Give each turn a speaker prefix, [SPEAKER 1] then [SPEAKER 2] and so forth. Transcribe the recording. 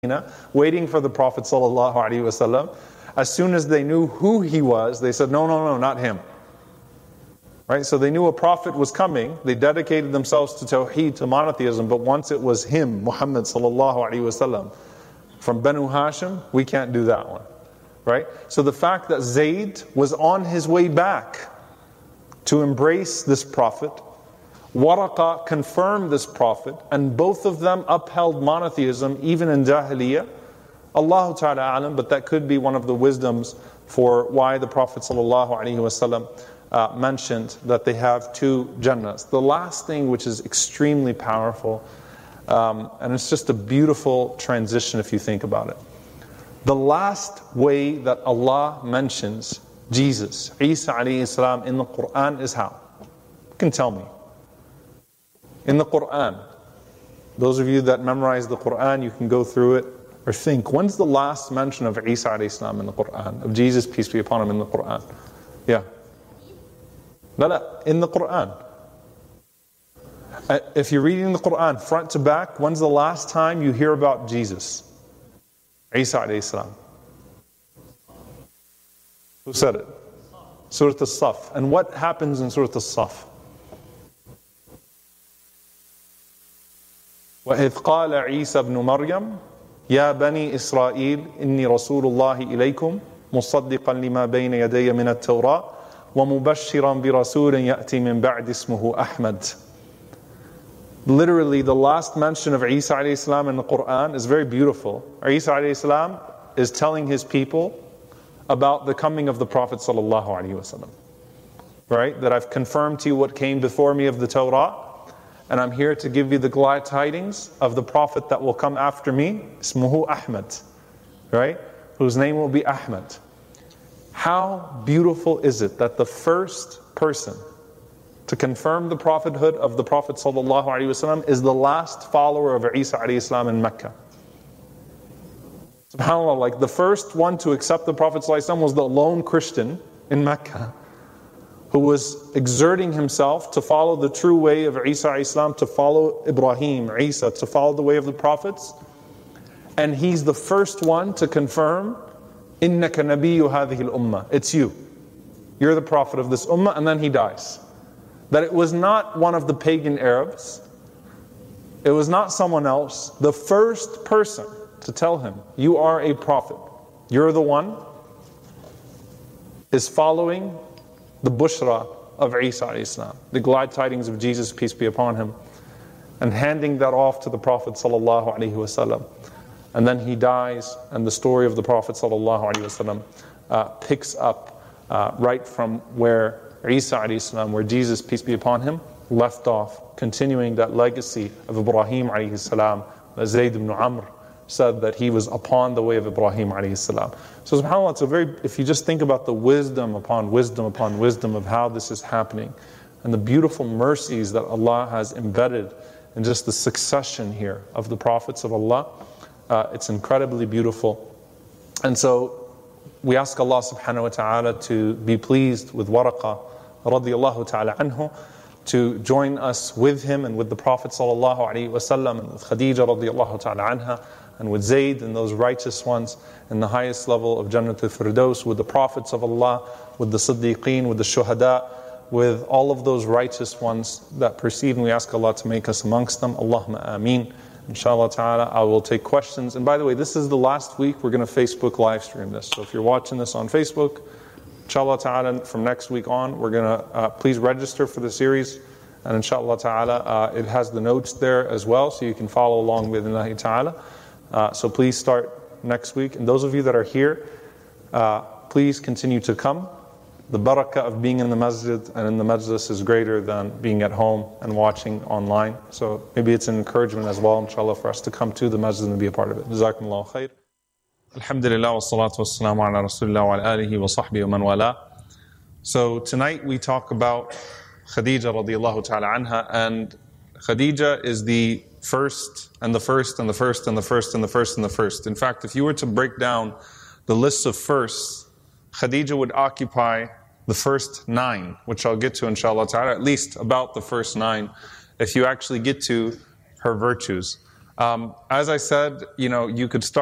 [SPEAKER 1] waiting for the Prophet ﷺ. As soon as they knew who he was, they said, no, no, no, not him. Right? So they knew a prophet was coming. They dedicated themselves to Tawheed, to monotheism. But once it was him, Muhammad ﷺ, from Banu Hashim, we can't do that one. Right? So the fact that Zayd was on his way back to embrace this prophet, Waraqa confirmed this prophet, and both of them upheld monotheism even in Jahiliyyah. Allahu Ta'ala alam, but that could be one of the wisdoms for why the Prophet ﷺ mentioned that they have two Jannahs. The last thing, which is extremely powerful, and it's just a beautiful transition if you think about it. The last way that Allah mentions Jesus, Isa alayhi salam, in the Quran is how? You can tell me. In the Quran, those of you that memorize the Quran, you can go through it or think, when's the last mention of Isa alayhi salam in the Quran? Of Jesus, peace be upon him, in the Quran? Yeah. In the Quran. If you're reading the Quran front to back, when's the last time you hear about Jesus? Isa alayhi salam. Who said it? Surah As-Saf. And what happens in Surah As-Saf? وَإِذْ قَالَ عِيسَى ابْنُ مَرْيَمَ يَا بَنِي إِسْرَائِيلَ إِنِّي رَسُولُ اللَّهِ إِلَيْكُمْ مُصَدِّقًا لِمَا بَيْنَ يَدَيَّ مِنَ التَّوْرَاةِ وَمُبَشِّرًا بِرَسُولٍ يَأْتِي مِنْ بَعْدِ اسْمُهُ أَحْمَدَ. Literally, the last mention of Isa alayhi salam in the Quran is very beautiful. Isa alayhi salam is telling his people about the coming of the Prophet sallallahu alaihi wasallam. Right? That I've confirmed to you what came before me of the Torah, and I'm here to give you the glad tidings of the Prophet that will come after me, Ismuhu Ahmad, right? Whose name will be Ahmad. How beautiful is it that the first person to confirm the prophethood of the Prophet ﷺ is the last follower of Isa alayhi salam in Mecca. SubhanAllah, like the first one to accept the Prophet ﷺ was the lone Christian in Mecca, who was exerting himself to follow the true way of Isa alayhi salam, to follow Ibrahim, Isa, to follow the way of the prophets. And he's the first one to confirm, إِنَّكَ نَبِيُّ هَذِهِ الْأُمَّةِ. It's you. You're the prophet of this ummah, and then he dies. That it was not one of the pagan Arabs. It was not someone else. The first person to tell him, you are a prophet, you're the one, is following the bushra of Isa alayhi salam, the glad tidings of Jesus, peace be upon him, and handing that off to the Prophet sallallahu alaihi wasallam. And then he dies, and the story of the Prophet sallallahu alaihi wasallam picks up right from where Isa alayhi salam, where Jesus, peace be upon him, left off, continuing that legacy of Ibrahim alayhi salam. Zayd ibn Amr said that he was upon the way of Ibrahim alayhi salam. So subhanAllah, it's a very, if you just think about the wisdom upon wisdom upon wisdom of how this is happening, and the beautiful mercies that Allah has embedded in just the succession here of the prophets of Allah, it's incredibly beautiful. And so we ask Allah subhanahu wa ta'ala to be pleased with Waraqa radiyallahu ta'ala anhu, to join us with him and with the Prophet sallallahu alaihi wasallam, and with Khadija radiyallahu ta'ala anha, and with Zayd and those righteous ones in the highest level of Jannatul Firdaus, with the prophets of Allah, with the Siddiqeen, with the Shuhada, with all of those righteous ones that precede, and we ask Allah to make us amongst them. Allahumma ameen. Inshallah ta'ala, I will take questions. And by the way, this is the last week we're going to Facebook live stream this. So if you're watching this on Facebook, inshallah ta'ala, from next week on, we're going to, please register for the series. And inshallah ta'ala, it has the notes there as well, so you can follow along with Allah ta'ala. So please start next week. And those of you that are here, please continue to come. The barakah of being in the masjid and in the majlis is greater than being at home and watching online. So maybe it's an encouragement as well, inshallah, for us to come to the masjid and be a part of it. Jazakumullahu khair. Alhamdulillah wa salatu wa salamu ala rasulillah wa ala alihi wa sahbihi wa man wala. So tonight we talk about Khadija radiallahu ta'ala anha, and Khadija is the first and the first and the first and the first and the first and the first. In fact, if you were to break down the list of firsts, Khadija would occupy the first 9, which I'll get to inshallah ta'ala, at least about the first 9, if you actually get to her virtues. As I said, you could start